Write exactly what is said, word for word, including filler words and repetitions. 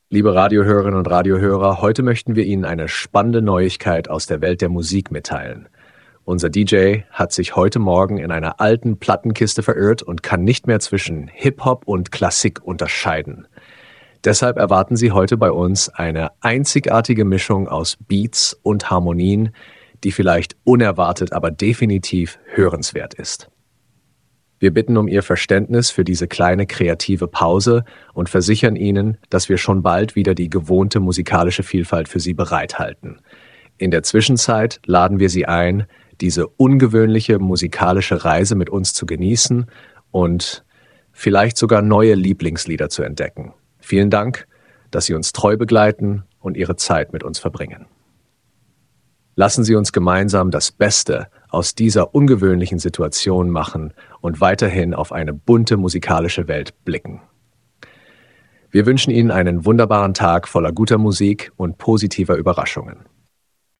Liebe Radiohörerinnen und Radiohörer, heute möchten wir Ihnen eine spannende Neuigkeit aus der Welt der Musik mitteilen. Unser D J hat sich heute Morgen in einer alten Plattenkiste verirrt und kann nicht mehr zwischen Hip-Hop und Klassik unterscheiden. Deshalb erwarten Sie heute bei uns eine einzigartige Mischung aus Beats und Harmonien, die vielleicht unerwartet, aber definitiv hörenswert ist. Wir bitten um Ihr Verständnis für diese kleine kreative Pause und versichern Ihnen, dass wir schon bald wieder die gewohnte musikalische Vielfalt für Sie bereithalten. In der Zwischenzeit laden wir Sie ein, diese ungewöhnliche musikalische Reise mit uns zu genießen und vielleicht sogar neue Lieblingslieder zu entdecken. Vielen Dank, dass Sie uns treu begleiten und Ihre Zeit mit uns verbringen. Lassen Sie uns gemeinsam das Beste aus dieser ungewöhnlichen Situation machen und weiterhin auf eine bunte musikalische Welt blicken. Wir wünschen Ihnen einen wunderbaren Tag voller guter Musik und positiver Überraschungen.